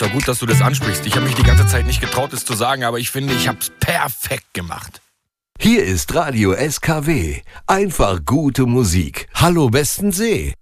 Na gut, dass du das ansprichst. Ich habe mich die ganze Zeit nicht getraut, es zu sagen, aber ich finde, ich habe es perfekt gemacht. Hier ist Radio SKW. Einfach gute Musik. Hallo Bestensee.